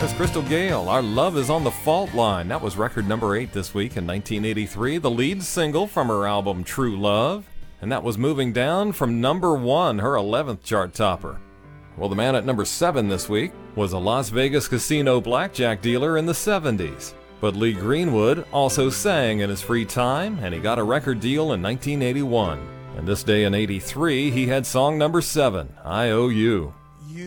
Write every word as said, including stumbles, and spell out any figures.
is Crystal Gale. Our Love is on the Fault Line. That was record number eight this week in nineteen eighty-three, the lead single from her album True Love. And that was moving down from number one, her eleventh chart topper. Well, the man at number seven this week was a Las Vegas casino blackjack dealer in the seventies. But Lee Greenwood also sang in his free time, and he got a record deal in nineteen eighty-one. And this day in eighty-three, he had song number seven, I O U.